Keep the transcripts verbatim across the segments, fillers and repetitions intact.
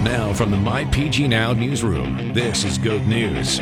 Now from the My P G Now newsroom, this is Goat News.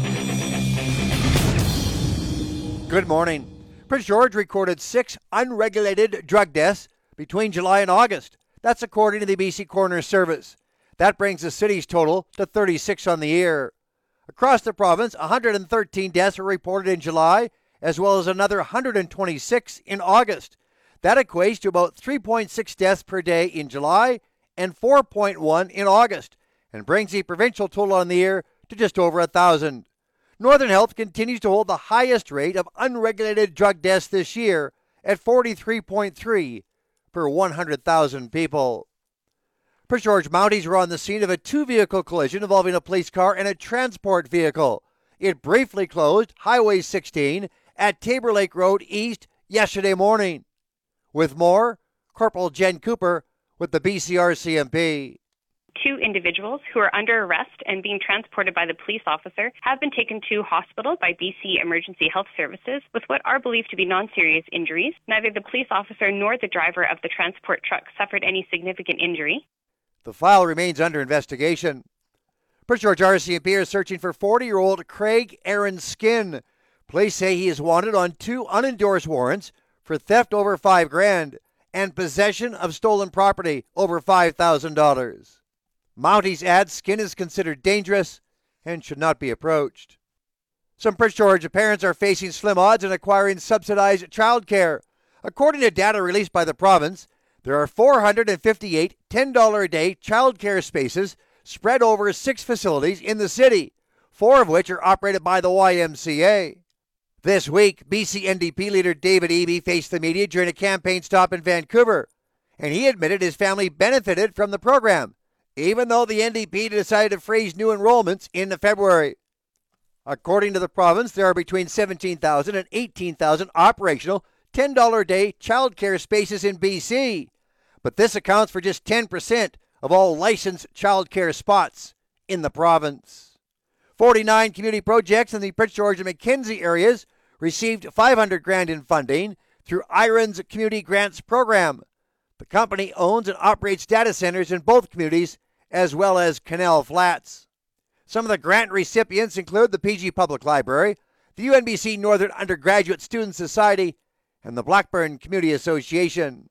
Good morning. Prince George recorded six unregulated drug deaths between July and August. That's according to the B C Coroner Service. That brings the city's total to thirty-six on the year. Across the province, one hundred thirteen deaths were reported in July, as well as another one hundred twenty-six in August. That equates to about three point six deaths per day in July and four point one in August, and brings the provincial total on the year to just over one thousand. Northern Health continues to hold the highest rate of unregulated drug deaths this year at forty-three point three per one hundred thousand people. Prince George Mounties were on the scene of a two-vehicle collision involving a police car and a transport vehicle. It briefly closed Highway sixteen at Tabor Lake Road East yesterday morning. With more, Corporal Jen Cooper with the B C R C M P. Two individuals who are under arrest and being transported by the police officer have been taken to hospital by B C Emergency Health Services with what are believed to be non-serious injuries. Neither the police officer nor the driver of the transport truck suffered any significant injury. The file remains under investigation. Prince George R C M P is searching for forty-year-old Craig Aaron Skin. Police say he is wanted on two unendorsed warrants for theft over five grand and possession of stolen property over five thousand dollars. Mounties add Skin is considered dangerous and should not be approached. Some Prince George parents are facing slim odds in acquiring subsidized childcare. According to data released by the province, there are four hundred fifty-eight ten dollars a day childcare spaces spread over six facilities in the city, four of which are operated by the Y M C A. This week, B C N D P leader David Eby faced the media during a campaign stop in Vancouver, and he admitted his family benefited from the program, even though the N D P decided to freeze new enrollments in February. According to the province, there are between seventeen thousand and eighteen thousand operational ten dollars a day childcare spaces in B C, but this accounts for just ten percent of all licensed childcare spots in the province. forty-nine community projects in the Prince George and Mackenzie areas received five hundred grand in funding through I R E N's Community Grants Program. The company owns and operates data centers in both communities, as well as Canal Flats. Some of the grant recipients include the P G Public Library, the U N B C Northern Undergraduate Student Society, and the Blackburn Community Association.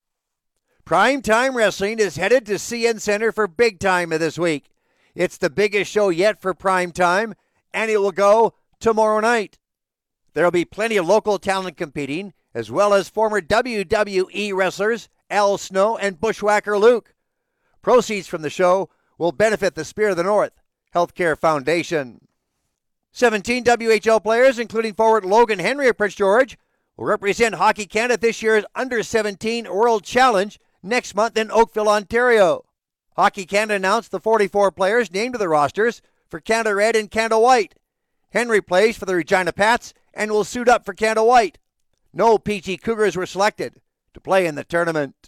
Primetime Wrestling is headed to C N Center for Big Time this week. It's the biggest show yet for Primetime, and it will go tomorrow night. There will be plenty of local talent competing, as well as former W W E wrestlers Al Snow and Bushwhacker Luke. Proceeds from the show will benefit the Spear of the North Healthcare Foundation. seventeen W H L players, including forward Logan Henry of Prince George, will represent Hockey Canada at this year's under seventeen World Challenge next month in Oakville, Ontario. Hockey Canada announced the forty-four players named to the rosters for Canada Red and Canada White. Henry plays for the Regina Pats and will suit up for Canada White. No P G Cougars were selected to play in the tournament.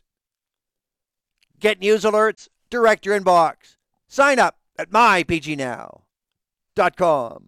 Get news alerts direct to your inbox. Sign up at my p g now dot com.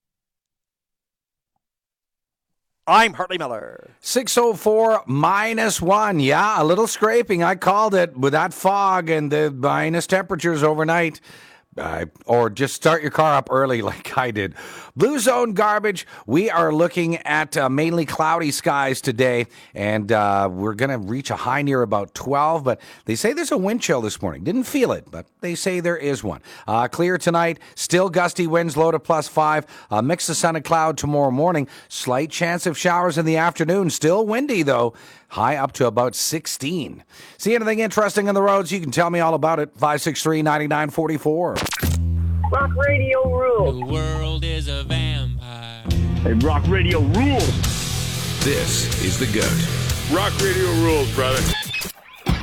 I'm Hartley Miller. six oh four minus one. Yeah, a little scraping. I called it with that fog and the minus temperatures overnight. Uh, or just start your car up early like I did. Blue Zone Garbage, we are looking at uh, mainly cloudy skies today, and uh, we're going to reach a high near about twelve, but they say there's a wind chill this morning. Didn't feel it, but they say there is one. Uh, clear tonight, still gusty winds, low to plus five. Uh, mix of sun and cloud tomorrow morning. Slight chance of showers in the afternoon. Still windy, though. High up to about sixteen. See anything interesting on the roads? You can tell me all about it. five six three, nine nine four four. Rock Radio rules. The world is a vampire. Hey, Rock Radio rules. This is The Goat. Rock Radio rules, brother.